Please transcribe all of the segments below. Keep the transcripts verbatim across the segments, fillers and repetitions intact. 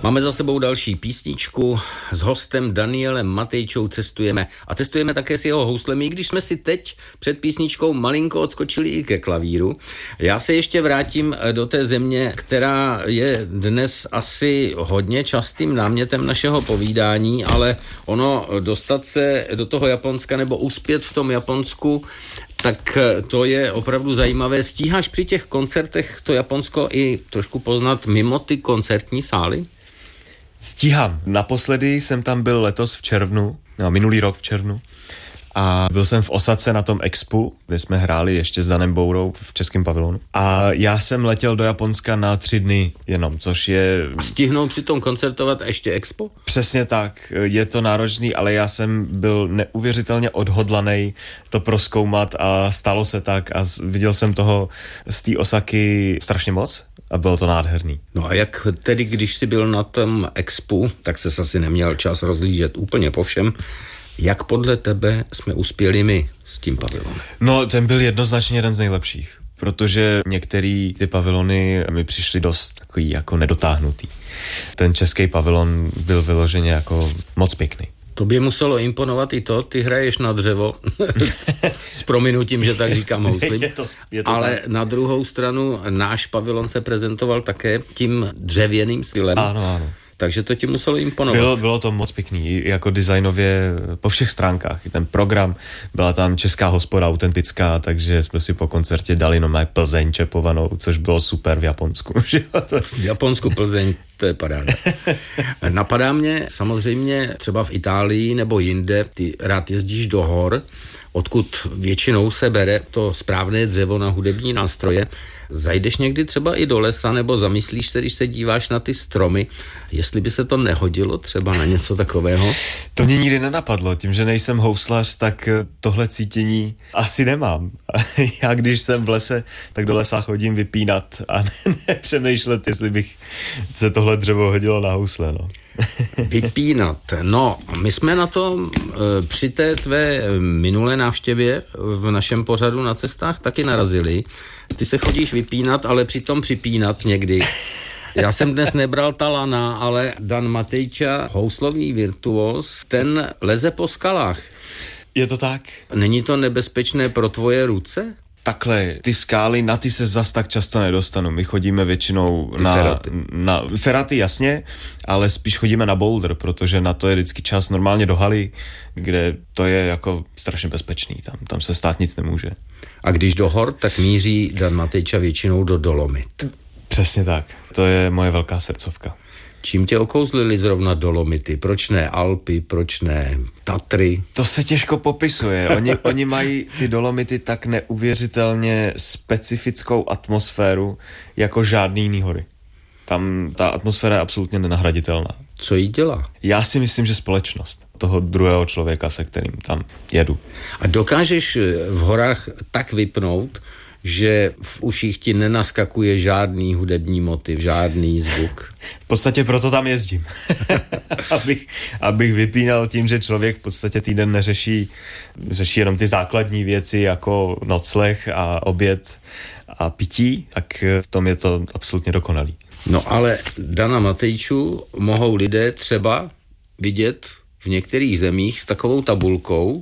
Máme za sebou další písničku. S hostem Danielem Matejčou cestujeme a cestujeme také s jeho houslemi, i když jsme si teď před písničkou malinko odskočili i ke klavíru. Já se ještě vrátím do té země, která je dnes asi hodně častým námětem našeho povídání, ale ono dostat se do toho Japonska nebo uspět v tom Japonsku, tak to je opravdu zajímavé. Stíháš při těch koncertech to Japonsko i trošku poznat mimo ty koncertní sály? Stíhám. Naposledy jsem tam byl letos v červnu, no, minulý rok v červnu. A byl jsem v Osace na tom expu, kde jsme hráli ještě s Danem Bourou v českém pavilonu. A já jsem letěl do Japonska na tři dny jenom, což je... A stihnou přitom koncertovat ještě expo? Přesně tak, je to náročný, ale já jsem byl neuvěřitelně odhodlaný to prozkoumat a stalo se tak a viděl jsem toho z té Osaky strašně moc. A bylo to nádherný. No a jak tedy, když jsi byl na tom expu, tak ses asi neměl čas rozlížet úplně po všem. Jak podle tebe jsme uspěli my s tím pavilonem? No, ten byl jednoznačně jeden z nejlepších, protože některé ty pavilony mi přišly dost takový jako nedotáhnutý. Ten český pavilon byl vyloženě jako moc pěkný. To by muselo imponovat i to, ty hraješ na dřevo, s prominutím, že tak říkám houslim, je to, je to ale tak. Na druhou stranu náš pavilon se prezentoval také tím dřevěným stylem. Ano, ano. Takže to ti muselo imponovat. Bylo, bylo to moc pěkný, jako designově po všech stránkách. Ten program, byla tam česká hospoda autentická, takže jsme si po koncertě dali nomé Plzeň čepovanou, což bylo super v Japonsku. V Japonsku Plzeň, to je paráda. Napadá mě samozřejmě třeba v Itálii nebo jinde, ty rád jezdíš do hor, odkud většinou se bere to správné dřevo na hudební nástroje. Zajdeš někdy třeba i do lesa, nebo zamyslíš se, když se díváš na ty stromy, jestli by se to nehodilo třeba na něco takového? To mě nikdy nenapadlo, tím, že nejsem houslař, tak tohle cítění asi nemám. Já když jsem v lese, tak do lesa chodím vypínat a nepřemýšlet, jestli bych se tohle dřevo hodilo na housle, no. Vypínat. No, my jsme na to při té tvé minulé návštěvě v našem pořadu na cestách taky narazili. Ty se chodíš vypínat, ale přitom připínat někdy. Já jsem dnes nebral talana, ale Dan Matejča, houslový virtuos, ten leze po skalách. Je to tak? Není to nebezpečné pro tvoje ruce? Takhle, ty skály, na ty se zas tak často nedostanu. My chodíme většinou ty na feraty. na... Feraty, jasně, ale spíš chodíme na boulder, protože na to je vždycky čas normálně do haly, kde to je jako strašně bezpečný. Tam, tam se stát nic nemůže. A když do hor, tak míří Dan Matejča většinou do Dolomit. Přesně tak. To je moje velká srdcovka. Čím tě okouzlili zrovna Dolomity? Proč ne Alpy, proč ne Tatry? To se těžko popisuje. Oni, oni mají ty Dolomity tak neuvěřitelně specifickou atmosféru jako žádný jiný hory. Tam ta atmosféra je absolutně nenahraditelná. Co jí dělá? Já si myslím, že společnost toho druhého člověka, se kterým tam jedu. A dokážeš v horách tak vypnout, že v uších ti nenaskakuje žádný hudební motiv, žádný zvuk? V podstatě proto tam jezdím. abych, abych vypínal tím, že člověk v podstatě týden neřeší řeší jenom ty základní věci jako nocleh a oběd a pití, tak v tom je to absolutně dokonalý. No ale Dana Matejču mohou lidé třeba vidět v některých zemích s takovou tabulkou.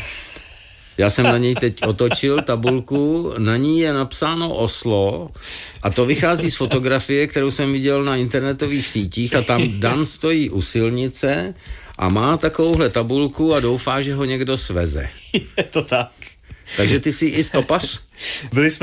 Já jsem na něj teď otočil tabulku, na ní je napsáno Oslo a to vychází z fotografie, kterou jsem viděl na internetových sítích a tam Dan stojí u silnice a má takovouhle tabulku a doufá, že ho někdo sveze. Je to tak. Takže ty jsi i stopař? Byli jsme